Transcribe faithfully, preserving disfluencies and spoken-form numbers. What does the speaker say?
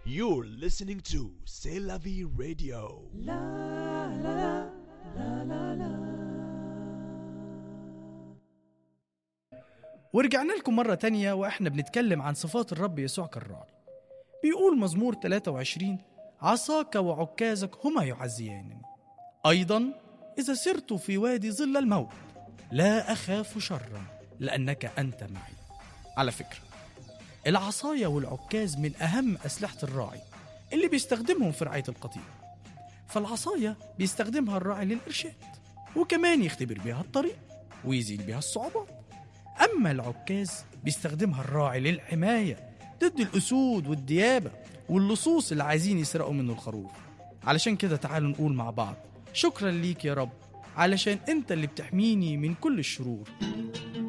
You're listening to C'est la vie radio. La la la la la. ورجعنا لكم مرة تانية وإحنا بنتكلم عن صفات الرب يسوع كالراعي. بيقول مزمور ثلاثة وعشرين: عصاك وعكازك هما يعزيانني. أيضا إذا سرت في وادي ظل الموت لا أخاف شرا لأنك أنت معي. على فكرة العصاية والعكاز من أهم أسلحة الراعي اللي بيستخدمهم في رعاية القطيع. فالعصاية بيستخدمها الراعي للإرشاد وكمان يختبر بها الطريق ويزيل بها الصعوبات. أما العكاز بيستخدمها الراعي للحماية ضد الأسود والديابة واللصوص اللي عايزين يسرقوا منه الخروف. علشان كده تعالوا نقول مع بعض: شكرا ليك يا رب علشان أنت اللي بتحميني من كل الشرور.